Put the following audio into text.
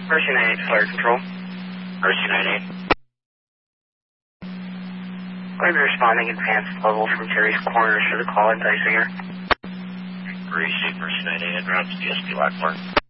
Mercy 98, fire control. Mercy 98. Going to be responding advanced level from Terry's Corners for the call in Dysinger. Receive Mercy 98, en route to DSP Lockport.